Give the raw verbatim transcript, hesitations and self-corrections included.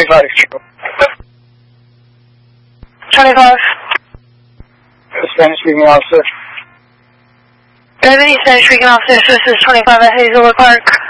twenty-five. twenty-five. Spanish speaking officer. Deputy Spanish speaking officer, this is twenty-five at Hazelwood Park.